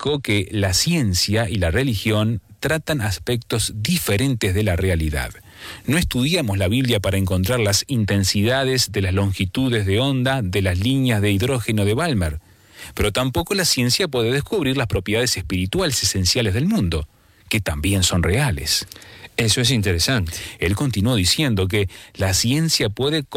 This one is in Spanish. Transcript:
explicó que la ciencia y la religión tratan aspectos diferentes de la realidad. No estudiamos la Biblia para encontrar las intensidades de las longitudes de onda de las líneas de hidrógeno de Balmer, pero tampoco la ciencia puede descubrir las propiedades espirituales esenciales del mundo, que también son reales. Eso es interesante. Él continuó diciendo que la ciencia puede